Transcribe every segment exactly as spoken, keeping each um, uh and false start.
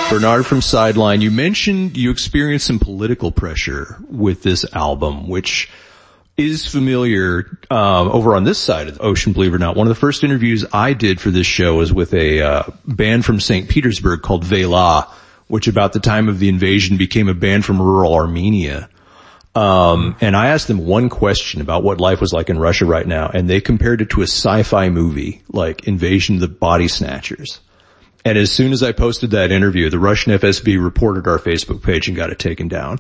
Bernard from Sideline, you mentioned you experienced some political pressure with this album, which is familiar um, over on this side of the ocean, believe it or not. One of the first interviews I did for this show was with a uh, band from Saint Petersburg called Vela, which about the time of the invasion became a band from rural Armenia. Um, and I asked them one question about what life was like in Russia right now, and they compared it to a sci-fi movie, like Invasion of the Body Snatchers. And as soon as I posted that interview, the Russian F S B reported our Facebook page and got it taken down.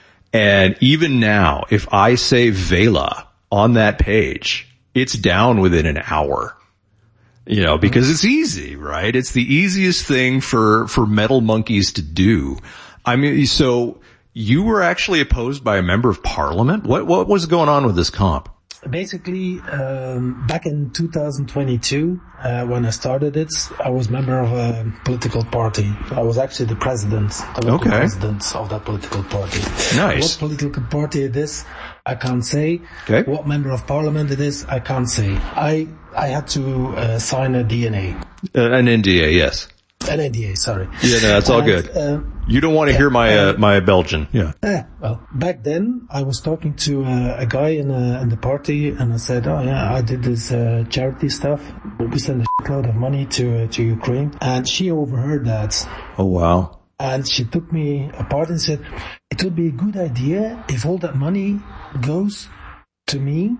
And even now, if I say Vela on that page, it's down within an hour. You know, because it's easy, right? It's the easiest thing for, for metal monkeys to do. I mean, so you were actually opposed by a member of parliament? What, what was going on with this comp? Basically, um, back in two thousand twenty-two, uh, when I started it, I was member of a political party. I was actually the president, the okay. president of that political party. Nice. What political party it is, I can't say. Okay. What member of parliament it is, I can't say. I, I had to, uh, sign a D N A. Uh, an N D A, yes. An N D A, sorry. Yeah, no, that's all and, good. Uh, you don't want to yeah, hear my, uh, uh, my Belgian. Yeah. Uh, well, back then I was talking to uh, a guy in, uh, in the party, and I said, oh yeah, I did this, uh, charity stuff. We sent a shitload of money to, uh, to Ukraine. And she overheard that. Oh wow. And she took me apart and said, it would be a good idea if all that money goes to me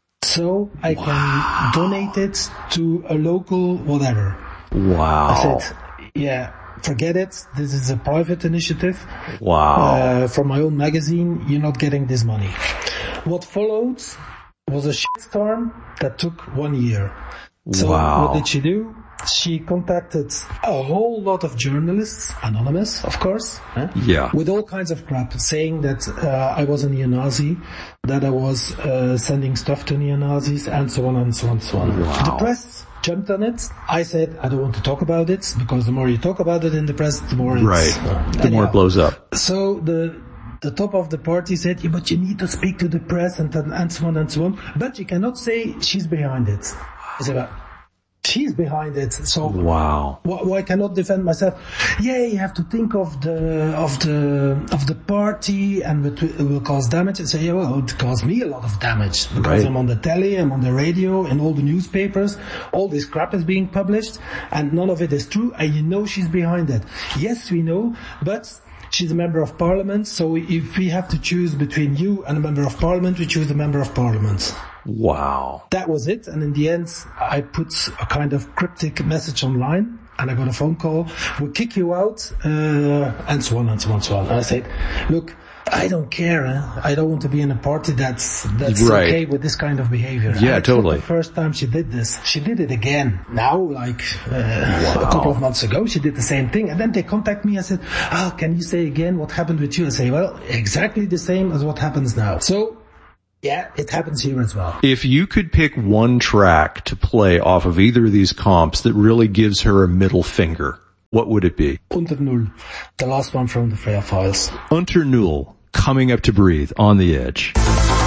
so I wow. can donate it to a local whatever. Wow. I said, yeah, forget it. This is a private initiative. Wow. Uh, from my own magazine, you're not getting this money. What followed was a shitstorm that took one year. So wow. what did she do? She contacted a whole lot of journalists, anonymous, of course, eh? yeah, with all kinds of crap, saying that uh, I was a neo-Nazi, that I was uh, sending stuff to neo-Nazis, and so on and so on and so on. Wow. The press jumped on it. I said, I don't want to talk about it, because the more you talk about it in the press, the more it's... Right, Uh, the anyhow. more it blows up. So the... The top of the party said, yeah, but you need to speak to the press and, and so on and so on. But you cannot say she's behind it. I said, well, she's behind it. So wow. why, why cannot defend myself? Yeah, you have to think of the, of the, of the party and it will, it will cause damage. And say, yeah, well, it caused me a lot of damage because right. I'm on the telly, I'm on the radio, and all the newspapers. All this crap is being published and none of it is true. And you know she's behind it. Yes, we know, but she's a member of parliament, so if we have to choose between you and a member of parliament, we choose the member of parliament. Wow. That was it, and in the end, I put a kind of cryptic message online, and I got a phone call, we'll kick you out, uh, and so on and so on and so on. And I said, look, I don't care, eh? I don't want to be in a party that's, that's right. okay with this kind of behavior. Yeah, and totally. The first time she did this, she did it again. Now, like, uh, wow. a couple of months ago, she did the same thing. And then they contact me and said, oh, can you say again what happened with you? I say, well, exactly the same as what happens now. So, yeah, it happens here as well. If you could pick one track to play off of either of these comps that really gives her a middle finger, what would it be? Unter Null, the last one from the Freya Files. Unter Null, coming up to Breathe on the Edge.